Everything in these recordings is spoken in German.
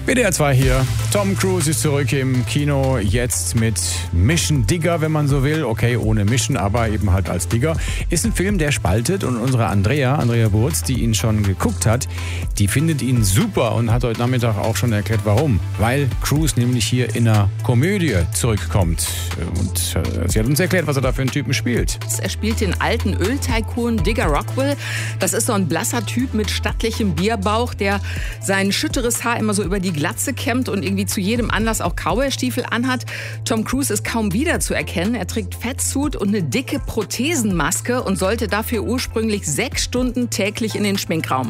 WDR 2 hier. Tom Cruise ist zurück im Kino, jetzt mit Mission Digger, wenn man so will. Okay, ohne Mission, aber eben halt als Digger. Ist ein Film, der spaltet, und unsere Andrea Burz, die ihn schon geguckt hat, die findet ihn super und hat heute Nachmittag auch schon erklärt, warum. Weil Cruise nämlich hier in einer Komödie zurückkommt. Und sie hat uns erklärt, was er da für einen Typen spielt. Er spielt den alten Öltycoon Digger Rockwell. Das ist so ein blasser Typ mit stattlichem Bierbauch, der sein schütteres Haar immer so über die Glatze kämmt und irgendwie zu jedem Anlass auch Cowboystiefel anhat. Tom Cruise ist kaum wiederzuerkennen. Er trägt Fettsuit und eine dicke Prothesenmaske und sollte dafür ursprünglich 6 Stunden täglich in den Schminkraum.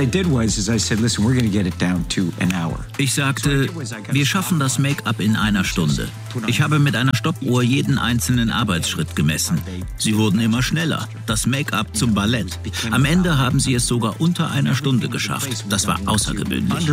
Ich sagte, wir schaffen das Make-up in einer Stunde. Ich habe mit einer Stoppuhr jeden einzelnen Arbeitsschritt gemessen. Sie wurden immer schneller. Das Make-up zum Ballett. Am Ende haben sie es sogar unter einer Stunde geschafft. Das war außergewöhnlich.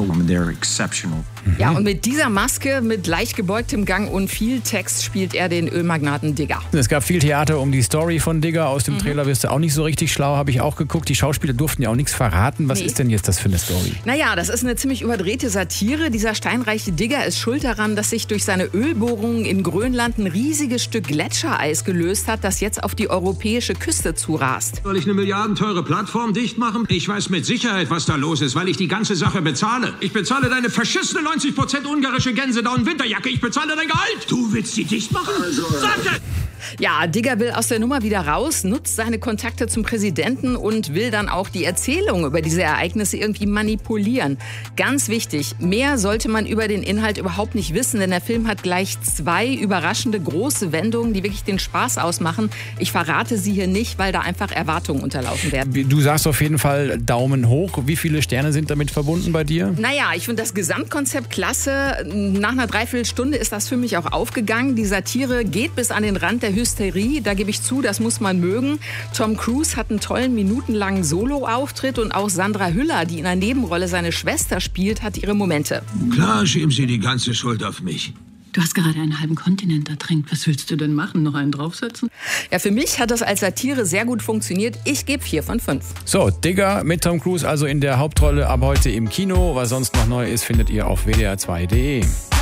Ja, und mit dieser Maske, mit leicht gebeugtem Gang und viel Text spielt er den Ölmagnaten Digger. Es gab viel Theater um die Story von Digger. Aus dem Trailer wirst du auch nicht so richtig schlau, habe ich auch geguckt. Die Schauspieler durften ja auch nichts verraten. Was ist denn jetzt das für eine Story? Naja, das ist eine ziemlich überdrehte Satire. Dieser steinreiche Digger ist schuld daran, dass sich durch seine Ölbohrungen in Grönland ein riesiges Stück Gletschereis gelöst hat, das jetzt auf die europäische Küste zurast. Soll ich eine milliardenteure Plattform dicht machen? Ich weiß mit Sicherheit, was da los ist, weil ich die ganze Sache bezahle. Ich bezahle deine verschissene 90% ungarische Gänsedown-Winterjacke. Ich bezahle dein Gehalt. Du willst sie dicht machen? Sag! Ja, Digger will aus der Nummer wieder raus, nutzt seine Kontakte zum Präsidenten und will dann auch die Erzählung über diese Ereignisse irgendwie manipulieren. Ganz wichtig, mehr sollte man über den Inhalt überhaupt nicht wissen, denn der Film hat gleich 2 überraschende große Wendungen, die wirklich den Spaß ausmachen. Ich verrate sie hier nicht, weil da einfach Erwartungen unterlaufen werden. Du sagst auf jeden Fall Daumen hoch. Wie viele Sterne sind damit verbunden bei dir? Naja, ich finde das Gesamtkonzept klasse. Nach einer Dreiviertelstunde ist das für mich auch aufgegangen. Die Satire geht bis an den Rand der Hysterie, da gebe ich zu, das muss man mögen. Tom Cruise hat einen tollen minutenlangen Solo-Auftritt und auch Sandra Hüller, die in einer Nebenrolle seine Schwester spielt, hat ihre Momente. Klar schieben Sie die ganze Schuld auf mich. Du hast gerade einen halben Kontinent ertränkt. Was willst du denn machen? Noch einen draufsetzen? Ja, für mich hat das als Satire sehr gut funktioniert. Ich gebe 4 von 5. So, Digger mit Tom Cruise also in der Hauptrolle ab heute im Kino. Was sonst noch neu ist, findet ihr auf wdr2.de.